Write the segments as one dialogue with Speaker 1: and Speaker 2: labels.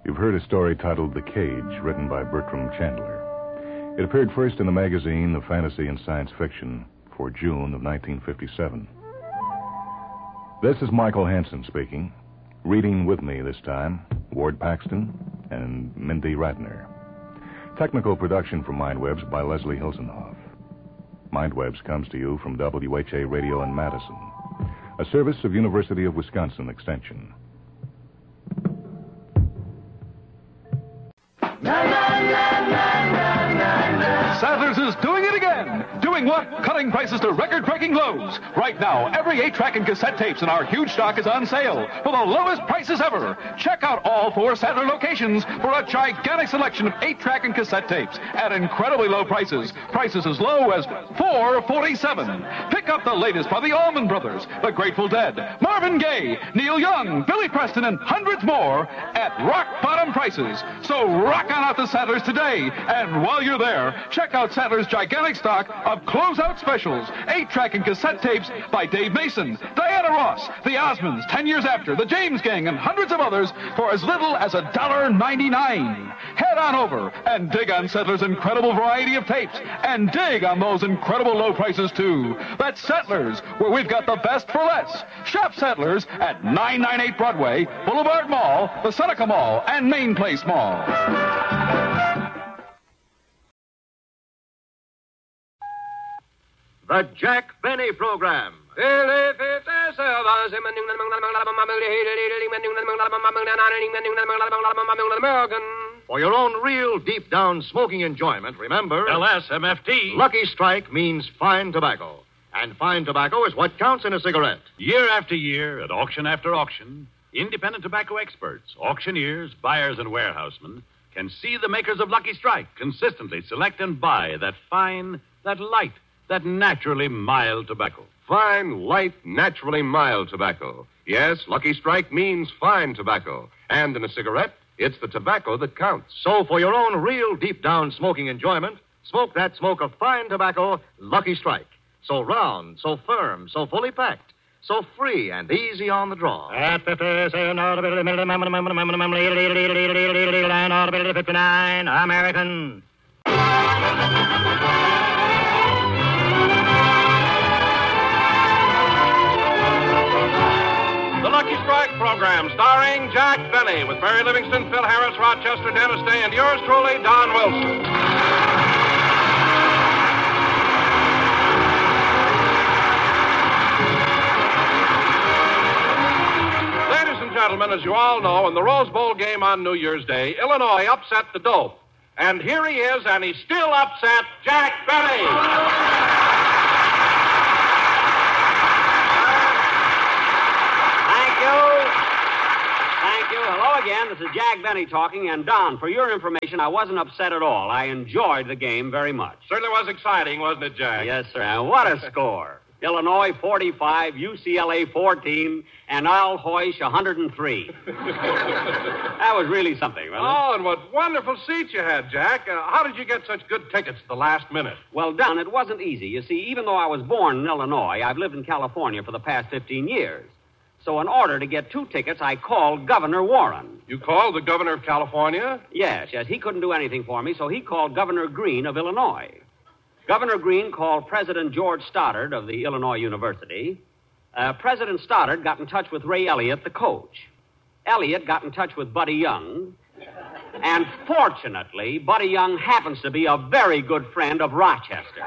Speaker 1: You've heard a story titled The Cage, written by Bertram Chandler. It appeared first in the magazine of Fantasy and Science Fiction for June of 1957. This is Michael Hansen speaking. Reading with me this time, Ward Paxton and Mindy Ratner. Technical production for Mindwebs by Leslie Hilsenhoff. Mindwebs comes to you from WHA Radio in Madison, a service of University of Wisconsin Extension.
Speaker 2: Sadler's is doing it again. Doing what? Cutting prices to record-breaking lows. Right now, every 8-track and cassette tapes in our huge stock is on sale for the lowest prices ever. Check out all 4 Sadler locations for a gigantic selection of 8-track and cassette tapes at incredibly low prices. Prices as low as $4.47. Pick up the latest by the Allman Brothers, the Grateful Dead, Marvin Gaye, Neil Young, Billy Preston, and hundreds more at rock-bottom prices. So rock on out to Sadler's today. And while you're there, check out Sadler's gigantic stock of closeout specials, 8-track and cassette tapes by Dave Mason, Diana Ross, the Osmonds, 10 Years After, the James Gang, and hundreds of others for as little as $1.99. Head on over and dig on Sadler's incredible variety of tapes, and dig on those incredible low prices, too. That's Sadler's, where we've got the best for less. Shop Sadler's at 998 Broadway, Boulevard Mall, the Seneca Mall, and Main Place Mall.
Speaker 3: The Jack Benny Program. For your own real, deep-down smoking enjoyment, remember...
Speaker 4: LSMFT.
Speaker 3: Lucky Strike means fine tobacco. And fine tobacco is what counts in a cigarette.
Speaker 4: Year after year, at auction after auction, independent tobacco experts, auctioneers, buyers, and warehousemen can see the makers of Lucky Strike consistently select and buy that fine, that light, that naturally mild tobacco.
Speaker 5: Fine, light, naturally mild tobacco. Yes, Lucky Strike means fine tobacco. And in a cigarette, it's the tobacco that counts.
Speaker 3: So for your own real, deep-down smoking enjoyment, smoke that smoke of fine tobacco, Lucky Strike. So round, so firm, so fully packed, so free and easy on the draw.
Speaker 6: At 59, American.
Speaker 4: The Lucky Strike Program, starring Jack Benny, with Barry Livingston, Phil Harris, Rochester, Dennis Day, and yours truly, Don Wilson. Ladies and gentlemen, as you all know, in the Rose Bowl game on New Year's Day, Illinois upset the Dope. And here he is, and he's still upset, Jack Benny.
Speaker 7: Thank you. Hello again. This is Jack Benny talking. And Don, for your information, I wasn't upset at all. I enjoyed the game very much.
Speaker 4: Certainly was exciting, wasn't it, Jack?
Speaker 7: Yes, sir. And what a score. Illinois 45, UCLA 14, and Al Hoysh 103. That was really something, wasn't it?
Speaker 4: Oh, and what wonderful seats you had, Jack. How did you get such good tickets at the last minute?
Speaker 7: Well, Don, it wasn't easy. You see, even though I was born in Illinois, I've lived in California for the past 15 years. So in order to get 2 tickets, I called Governor Warren.
Speaker 4: You called the governor of California?
Speaker 7: Yes. He couldn't do anything for me, so he called Governor Green of Illinois. Governor Green called President George Stoddard of the Illinois University. President Stoddard got in touch with Ray Elliott, the coach. Elliott got in touch with Buddy Young. And fortunately, Buddy Young happens to be a very good friend of Rochester.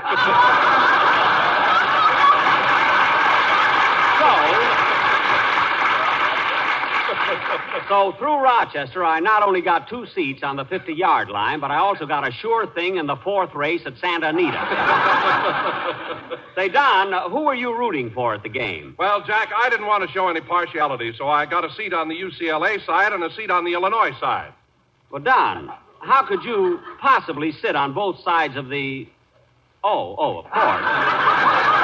Speaker 7: So through Rochester, I not only got 2 seats on the 50-yard line, but I also got a sure thing in the 4th race at Santa Anita. Say, Don, who were you rooting for at the game?
Speaker 4: Well, Jack, I didn't want to show any partiality, so I got a seat on the UCLA side and a seat on the Illinois side.
Speaker 7: Well, Don, how could you possibly sit on both sides of the... Oh, of course.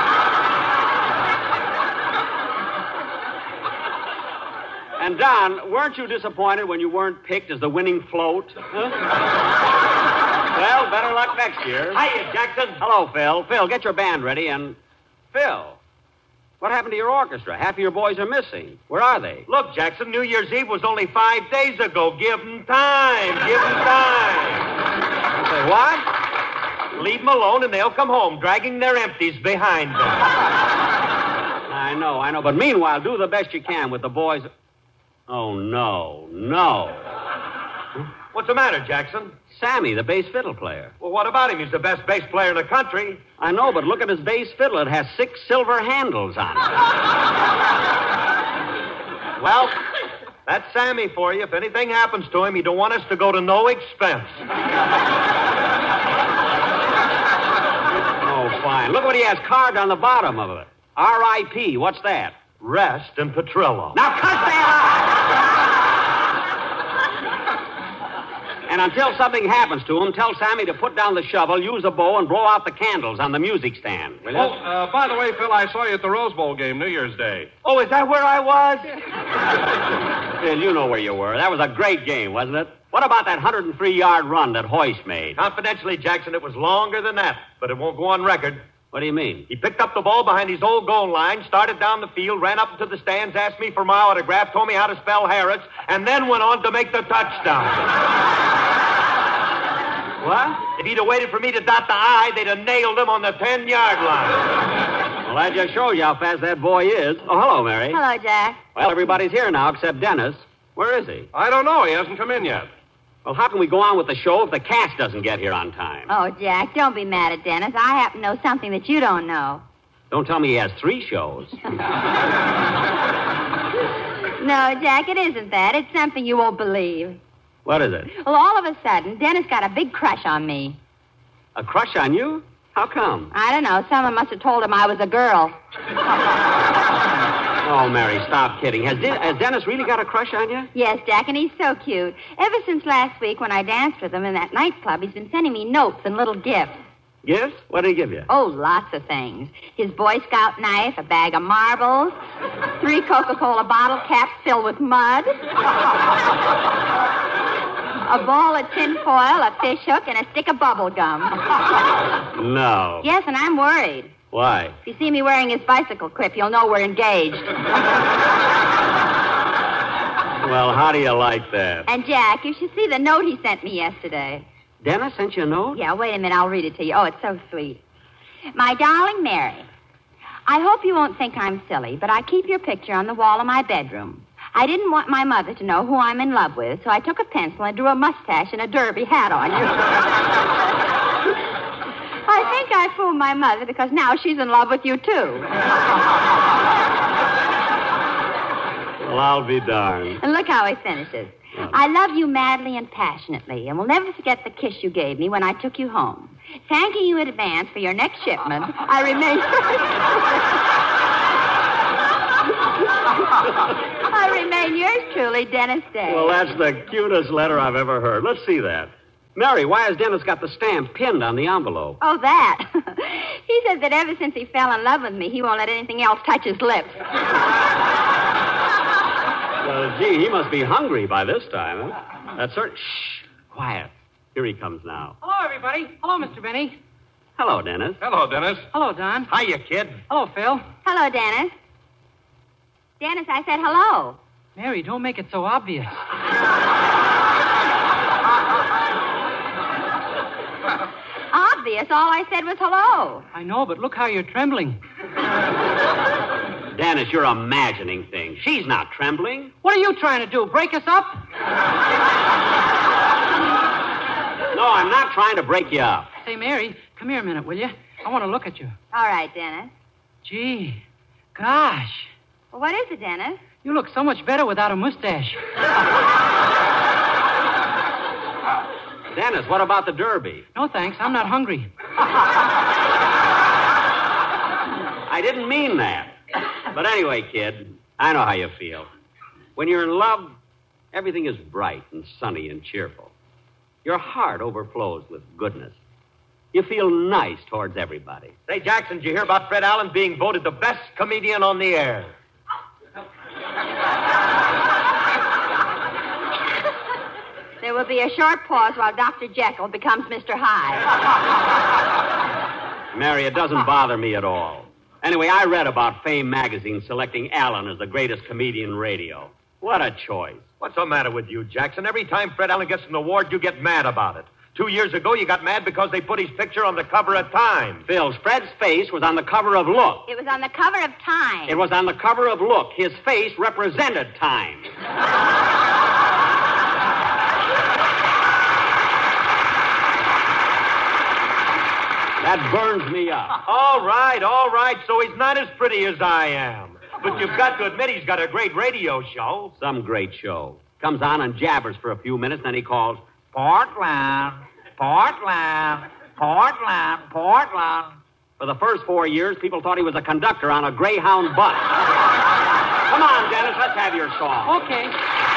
Speaker 7: And, Don, weren't you disappointed when you weren't picked as the winning float? Huh? Well, better luck next year.
Speaker 6: Hiya, Jackson.
Speaker 7: Hello, Phil. Phil, get your band ready and... Phil. What happened to your orchestra? Half of your boys are missing. Where are they?
Speaker 6: Look, Jackson, New Year's Eve was only 5 days ago. Give them time. Give them time.
Speaker 7: Say what?
Speaker 6: Leave them alone and they'll come home, dragging their empties behind them.
Speaker 7: I know. But meanwhile, do the best you can with the boys. Oh, no.
Speaker 6: What's the matter, Jackson?
Speaker 7: Sammy, the bass fiddle player.
Speaker 6: Well, what about him? He's the best bass player in the country.
Speaker 7: I know, but look at his bass fiddle. It has 6 silver handles on it.
Speaker 6: Well, that's Sammy for you. If anything happens to him, he don't want us to go to no expense.
Speaker 7: Oh, fine. Look what he has carved on the bottom of it. R.I.P. What's that?
Speaker 6: Rest in Petrillo.
Speaker 7: Now cut that out! And until something happens to him, tell Sammy to put down the shovel, use a bow, and blow out the candles on the music stand. Will you?
Speaker 5: Oh, by the way, Phil, I saw you at the Rose Bowl game New Year's Day.
Speaker 6: Oh, is that where I was?
Speaker 7: Phil, you know where you were. That was a great game, wasn't it? What about that 103-yard run that Hoist made?
Speaker 6: Confidentially, Jackson, it was longer than that, but it won't go on record.
Speaker 7: What do you mean?
Speaker 6: He picked up the ball behind his old goal line, started down the field, ran up into the stands, asked me for my autograph, told me how to spell Harris, and then went on to make the touchdown.
Speaker 7: What?
Speaker 6: If he'd have waited for me to dot the I, they'd have nailed him on the 10-yard line.
Speaker 7: Well, that just shows you how fast that boy is. Oh, hello, Mary.
Speaker 8: Hello, Jack.
Speaker 7: Well, everybody's here now except Dennis. Where is he?
Speaker 5: I don't know. He hasn't come in yet.
Speaker 7: Well, how can we go on with the show if the cast doesn't get here on time?
Speaker 8: Oh, Jack, don't be mad at Dennis. I happen to know something that you don't know.
Speaker 7: Don't tell me he has 3 shows.
Speaker 8: No, Jack, it isn't that. It's something you won't believe.
Speaker 7: What is it?
Speaker 8: Well, all of a sudden, Dennis got a big crush on me.
Speaker 7: A crush on you? How come?
Speaker 8: I don't know. Someone must have told him I was a girl.
Speaker 7: Oh, Mary, stop kidding. Has Dennis really got a crush on you?
Speaker 8: Yes, Jack, and he's so cute. Ever since last week when I danced with him in that nightclub, he's been sending me notes and little gifts.
Speaker 7: Gifts? What did he give you?
Speaker 8: Oh, lots of things. His Boy Scout knife, a bag of marbles, 3 Coca-Cola bottle caps filled with mud, a ball of tin foil, a fish hook, and a stick of bubble gum.
Speaker 7: No.
Speaker 8: Yes, and I'm worried.
Speaker 7: Why?
Speaker 8: If you see me wearing his bicycle clip, you'll know we're engaged.
Speaker 7: Well, how do you like that?
Speaker 8: And, Jack, you should see the note he sent me yesterday.
Speaker 7: Dennis sent you a note?
Speaker 8: Yeah, wait a minute. I'll read it to you. Oh, it's so sweet. My darling Mary, I hope you won't think I'm silly, but I keep your picture on the wall of my bedroom. I didn't want my mother to know who I'm in love with, so I took a pencil and drew a mustache and a derby hat on you. I think I fooled my mother because now she's in love with you, too.
Speaker 7: Well, I'll be darned.
Speaker 8: And look how he finishes. I love you madly and passionately, and will never forget the kiss you gave me when I took you home. Thanking you in advance for your next shipment, I remain yours truly, Dennis Day.
Speaker 7: Well, that's the cutest letter I've ever heard. Let's see that. Mary, why has Dennis got the stamp pinned on the envelope?
Speaker 8: Oh, that. He says that ever since he fell in love with me, he won't let anything else touch his lips.
Speaker 7: Well, gee, he must be hungry by this time, huh? That's certain. Shh. Quiet. Here he comes now.
Speaker 9: Hello, everybody. Hello, Mr. Benny.
Speaker 7: Hello, Dennis.
Speaker 5: Hello, Dennis.
Speaker 9: Hello, Don.
Speaker 6: Hiya, kid.
Speaker 9: Hello, Phil.
Speaker 8: Hello, Dennis. Dennis, I said hello.
Speaker 9: Mary, don't make it so obvious.
Speaker 8: Obvious. All I said was hello.
Speaker 9: I know, but look how you're trembling.
Speaker 7: Dennis, you're imagining things. She's not trembling.
Speaker 9: What are you trying to do, break us up?
Speaker 7: No, I'm not trying to break you up.
Speaker 9: Say, Mary, come here a minute, will you? I want to look at you.
Speaker 8: All right, Dennis.
Speaker 9: Gee, gosh.
Speaker 8: Well, what is it, Dennis?
Speaker 9: You look so much better without a mustache.
Speaker 7: Dennis, what about the Derby?
Speaker 9: No, thanks. I'm not hungry.
Speaker 7: I didn't mean that. But anyway, kid, I know how you feel. When you're in love, everything is bright and sunny and cheerful. Your heart overflows with goodness. You feel nice towards everybody.
Speaker 6: Say, Jackson, did you hear about Fred Allen being voted the best comedian on the air?
Speaker 8: There will be a short pause while Dr. Jekyll becomes Mr. Hyde.
Speaker 7: Mary, it doesn't bother me at all. Anyway, I read about Fame magazine selecting Allen as the greatest comedian in radio. What a choice.
Speaker 6: What's the matter with you, Jackson? Every time Fred Allen gets an award, you get mad about it. 2 years ago, you got mad because they put his picture on the cover of Time.
Speaker 7: Phil, Fred's face was on the cover of Look.
Speaker 8: It was on the cover of Time.
Speaker 7: It was on the cover of Look. His face represented Time. That burns me up.
Speaker 6: All right. So he's not as pretty as I am. But you've got to admit he's got a great radio show.
Speaker 7: Some great show. Comes on and jabbers for a few minutes, then he calls, Portland, Portland, Portland, Portland. For the first 4 years, people thought he was a conductor on a Greyhound bus. Come on, Dennis, let's have your song.
Speaker 9: Okay.